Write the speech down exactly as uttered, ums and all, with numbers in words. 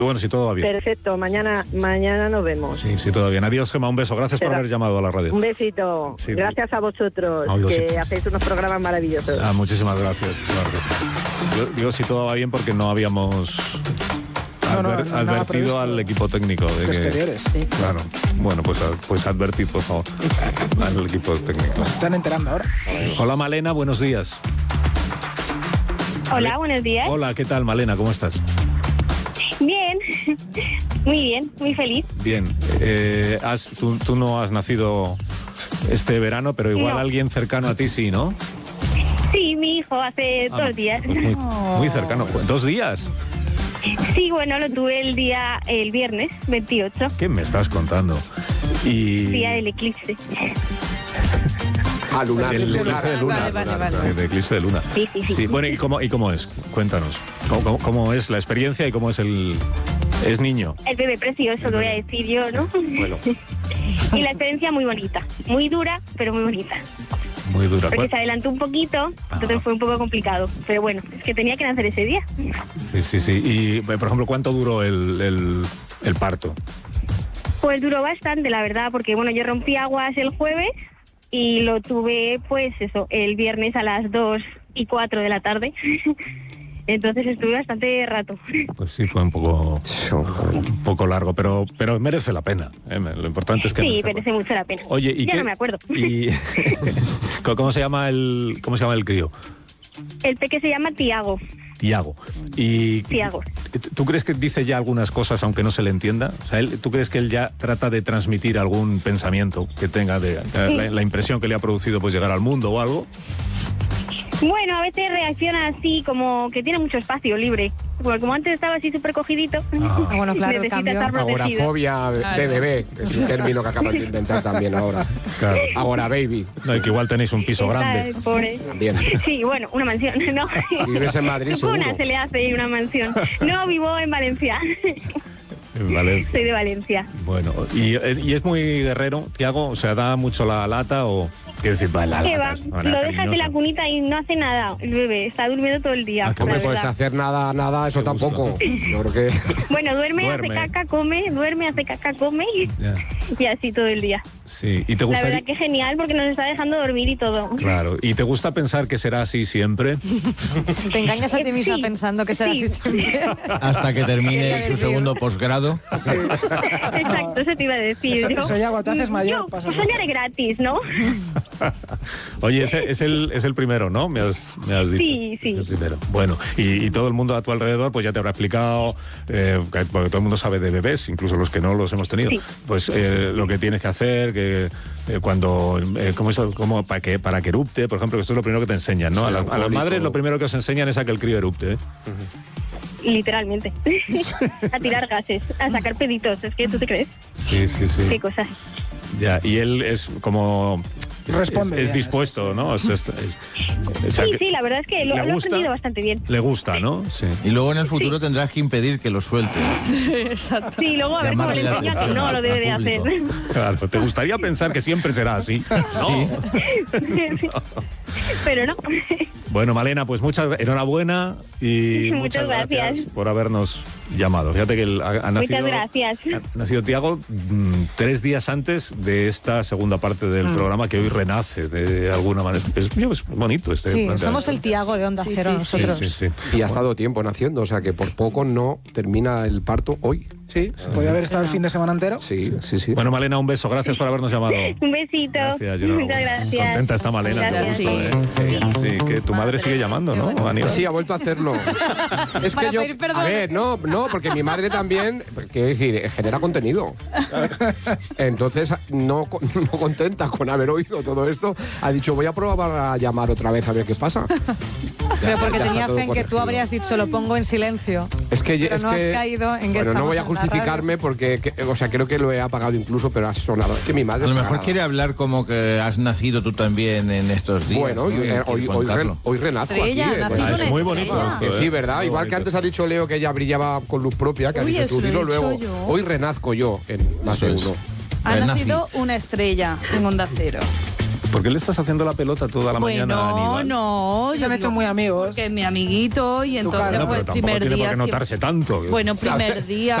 Bueno, si todo va bien. Perfecto, mañana mañana nos vemos. Sí, sí, todo bien. Adiós, Gemma, un beso. Gracias Pero, por haber llamado a la radio. Un besito. Sí. Gracias a vosotros, no, que sí. hacéis unos programas maravillosos. Ah, muchísimas gracias. Yo digo si todo va bien porque no habíamos no, adver, no, no, advertido al equipo técnico. De que, exteriores. Sí. Claro. Bueno, pues, pues advertid, por favor, al equipo técnico. Nos están enterando ahora. Hola, Malena, buenos días. Hola, buenos días. Hola, ¿qué tal, Malena? ¿Cómo estás? Bien, muy bien, muy feliz. Bien. Eh, has, tú, tú no has nacido este verano, pero igual no. alguien cercano a ti sí, ¿no? Sí, mi hijo hace Ah, dos días. Pues muy, muy cercano. ¿Dos días? Sí, bueno, lo tuve el día, el viernes veintiocho. ¿Qué me estás contando? Y... Día del eclipse. Ah, lunar. El eclipse lunar, de luna. vale, vale, vale. El eclipse de luna. Sí, sí, sí. Sí, bueno, ¿y cómo, y cómo es? Cuéntanos. ¿Cómo, cómo, cómo es la experiencia y cómo es el... Es niño? El bebé precioso, lo voy a decir yo, ¿no? Bueno. Y la experiencia muy bonita. Muy dura, pero muy bonita. Muy dura. Porque se adelantó un poquito, entonces Ajá. fue un poco complicado. Pero bueno, es que tenía que nacer ese día. Sí, sí, sí. Y, por ejemplo, ¿cuánto duró el, el, el parto? Pues duró bastante, la verdad, porque bueno, yo rompí aguas el jueves y lo tuve, pues eso, el viernes a las dos y cuatro de la tarde. Entonces estuve bastante rato. Pues sí, fue un poco un poco largo, pero pero merece la pena. ¿eh? Lo importante es que... Sí, merece mucho la pena. Oye, ¿y ya qué? no me acuerdo. Y, ¿Cómo se llama el cómo se llama el crío? El peque se llama Tiago. Tiago. Y Tiago. ¿Tú crees que dice ya algunas cosas aunque no se le entienda? O sea, él, ¿tú crees que él ya trata de transmitir algún pensamiento que tenga de, de la, la impresión que le ha producido pues llegar al mundo o algo? Bueno, a veces reacciona así, como que tiene mucho espacio libre. Porque como antes estaba así súper cogidito, Ah, bueno, claro, necesita cambio. estar protegido. Agorafobia de bebé, que es un término que acaban de inventar también ahora. Claro. Agora baby. No, y que igual tenéis un piso Está grande. el pobre. También. Sí, bueno, una mansión, ¿no? Si vives en Madrid, seguro. Una se le hace una mansión. No, vivo en Valencia. En Valencia. Soy de Valencia. Bueno, ¿y, y es muy guerrero, Tiago? O sea, ¿da mucho la lata o...? ¿Qué decir? Va, la ¿Qué lata va? es una Lo dejas cariñosa. en la cunita y no hace nada. El bebé está durmiendo todo el día. Ah, la Hombre, verdad. pues hacer nada, nada, eso tampoco. Yo creo que... Bueno, duerme, Duerme. hace caca, come, duerme, hace caca, come Ya. y así todo el día. Sí, ¿y te La gustaría...? verdad que genial porque nos está dejando dormir y todo. Claro, ¿y te gusta pensar que será así siempre? Te engañas a ti misma Sí, pensando que será sí. así siempre. Hasta que termine su segundo posgrado. Exacto, eso te iba a decir Eso- yo. eso ya cuando te haces mayor Yo, pasa pues mucho. soñaré gratis, ¿no? Oye, ese es el, es el primero, ¿no? Me has, me has dicho. Sí, sí. Es el primero. Bueno, y, y todo el mundo a tu alrededor pues ya te habrá explicado, eh, que- porque todo el mundo sabe de bebés, incluso los que no los hemos tenido, Sí. pues eh, lo que tienes que hacer, que eh, cuando, eh, ¿cómo es, cómo, para, que, para que erupte, por ejemplo, que esto es lo primero que te enseñan, ¿no? A, la- a las madres lo primero que os enseñan es a que el crío erupte, ¿eh? Literalmente. A tirar gases, a sacar peditos. Es que tú te crees. Sí, sí, sí. Qué cosas. Ya, y él es como... Es, Responde es- es ya, dispuesto, ¿no? Es- es- es- o sea, Sí, que sí, la verdad es que lo, ¿le lo he gusta? aprendido bastante bien. Le gusta, ¿no? Sí. Y luego en el futuro tendrás que impedir que lo suelte. Sí, luego a ver cómo le Llamarle la enseño que atención no al- lo debe de al hacer. público. Claro, te gustaría pensar que siempre será así, ¿no? Pero no. Bueno, Malena, pues muchas enhorabuena y muchas, Muchas gracias. gracias. por habernos llamado. Fíjate que el- ha, ha nacido, Muchas gracias. ha nacido Tiago mm, tres días antes de esta segunda parte del programa que hoy renace de alguna manera. Es, es bonito este Sí, planteamiento. somos el Tiago de Onda Sí, Cero sí, sí. nosotros. Sí, sí, sí. Y ha estado tiempo naciendo, o sea que por poco no termina el parto hoy. Sí, se podía haber estado el fin de semana entero. Sí, sí, sí. Bueno, Malena, un beso. Gracias por habernos llamado. Un besito. Gracias, Yolanda. Muchas gracias. Contenta está Malena. Gracias. con esto, ¿eh? Sí, que tu madre sigue llamando, ¿no? Aníbal? Sí, ha vuelto a hacerlo. Es Para que yo, pedir perdón. a ver, no, no, porque mi madre también, quiero decir, genera contenido. Entonces, no, no contenta con haber oído todo esto, ha dicho, voy a probar a llamar otra vez a ver qué pasa. Pero porque Ya está tenía todo fe en que tú corregido. habrías dicho lo pongo en silencio. Es que, Pero es no has que- caído en que bueno, no estamos voy a en la justificarme porque, que- o sea, creo que lo he apagado incluso, pero ha sonado. Es que mi madre A lo es mejor sagrada. quiere hablar como que has nacido tú también en estos días. Bueno, ¿no? Y eh, quiere hoy, hoy, contarlo. re- hoy renazco Estrella, aquí. eh, naces pues, Ah, es una muy bonito estrella. esto, que ¿eh? sí, ¿verdad? Muy Igual que bonito. antes ha dicho Leo que ella brillaba con luz propia, que ha Uy, dicho eso tú, lo he dilo dicho luego. yo. Hoy renazco yo en más de Eso es. uno. Ha Renací. nacido una estrella en Onda Cero. ¿Por qué le estás haciendo la pelota toda la mañana a Bueno, Aníbal? no. Se yo han digo, hecho muy amigos. Que es mi amiguito y entonces, Claro, No, pues, pero tampoco primer tiene por día. qué siempre- notarse tanto. Bueno, primer ¿Sabe- día.